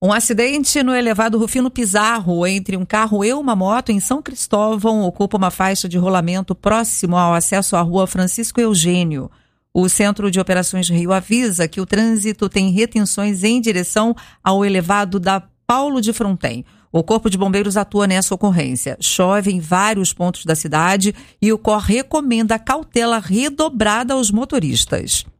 Um acidente no elevado Rufino Pizarro entre um carro e uma moto em São Cristóvão ocupa uma faixa de rolamento próximo ao acesso à rua Francisco Eugênio. O Centro de Operações Rio avisa que o trânsito tem retenções em direção ao elevado da Paulo de Fronten. O Corpo de Bombeiros atua nessa ocorrência. Chove em vários pontos da cidade e o COR recomenda cautela redobrada aos motoristas.